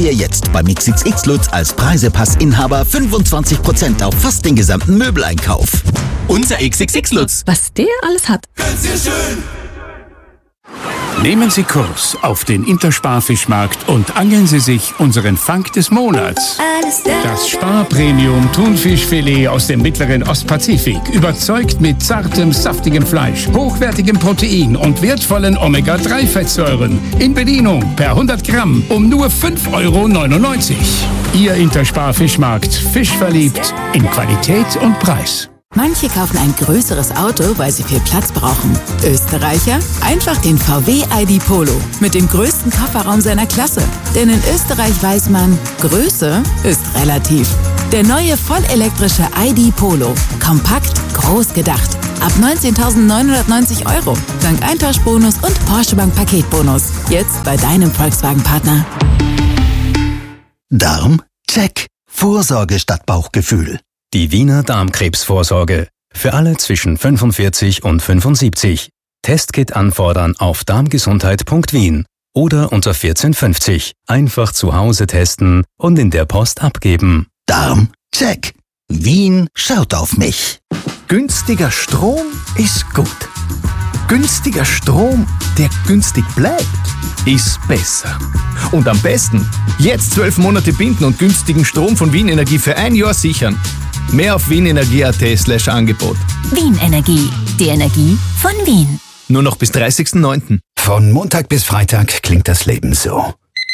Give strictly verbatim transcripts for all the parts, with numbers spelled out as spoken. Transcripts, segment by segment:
dir jetzt beim X X X Lutz als Preisepassinhaber fünfundzwanzig Prozent auf fast den gesamten Möbeleinkauf. Unser X X X Lutz. Was der alles hat. Ganz sehr schön. Nehmen Sie Kurs auf den Intersparfischmarkt und angeln Sie sich unseren Fang des Monats. Das Sparpremium Thunfischfilet aus dem mittleren Ostpazifik überzeugt mit zartem, saftigem Fleisch, hochwertigem Protein und wertvollen Omega drei Fettsäuren. In Bedienung per hundert Gramm um nur fünf Euro neunundneunzig. Ihr Intersparfischmarkt. Fisch verliebt in Qualität und Preis. Manche kaufen ein größeres Auto, weil sie viel Platz brauchen. Österreicher? Einfach den V W I D Polo mit dem größten Kofferraum seiner Klasse. Denn in Österreich weiß man, Größe ist relativ. Der neue vollelektrische I D Polo. Kompakt, groß gedacht. Ab neunzehntausendneunhundertneunzig Euro. Dank Eintauschbonus und Porsche Bank Paketbonus. Jetzt bei deinem Volkswagen-Partner. Darm? Check. Vorsorge statt Bauchgefühl. Die Wiener Darmkrebsvorsorge. Für alle zwischen fünfundvierzig und fünfundsiebzig. Testkit anfordern auf darmgesundheit punkt wien oder unter vierzehn fünfzig. Einfach zu Hause testen und in der Post abgeben. Darm? Check. Wien schaut auf mich. Günstiger Strom ist gut. Günstiger Strom, der günstig bleibt, ist besser. Und am besten, jetzt zwölf Monate binden und günstigen Strom von Wien Energie für ein Jahr sichern. Mehr auf wienenergie punkt at slash Angebot. Wien Energie, die Energie von Wien. Nur noch bis dreißigsten neunten Von Montag bis Freitag klingt das Leben so.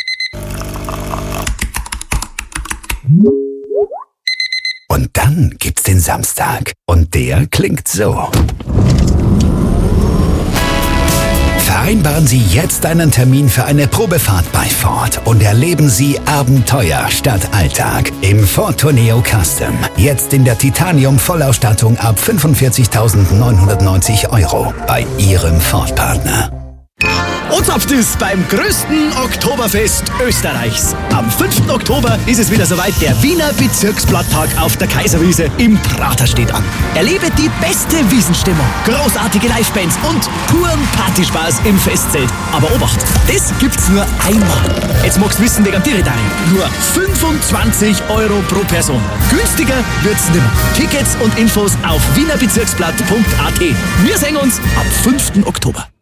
Und dann gibt's den Samstag. Und der klingt so. Vereinbaren Sie jetzt einen Termin für eine Probefahrt bei Ford und erleben Sie Abenteuer statt Alltag im Ford Tourneo Custom. Jetzt in der Titanium-Vollausstattung ab fünfundvierzigtausendneunhundertneunzig Euro bei Ihrem Ford-Partner. Und habt es beim größten Oktoberfest Österreichs. Am fünften Oktober ist es wieder soweit. Der Wiener Bezirksblatttag auf der Kaiserwiese im Prater steht an. Erlebe die beste Wiesenstimmung, großartige Livebands und puren Partyspaß im Festzelt. Aber Obacht, das gibt's nur einmal. Jetzt magst du wissen, wegen dir, Dani. Nur fünfundzwanzig Euro pro Person. Günstiger wird's nimmer. Tickets und Infos auf wienerbezirksblatt punkt at. Wir sehen uns am fünften Oktober.